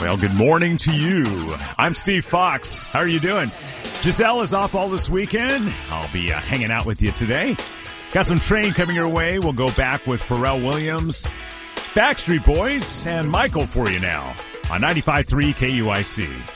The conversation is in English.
Well, good morning to you. I'm Steve Fox. How are you doing? Giselle is off all this weekend. I'll be hanging out with you today. Got some train coming your way. We'll go back with Pharrell Williams, Backstreet Boys, and Michael for you now on 95.3 KUIC.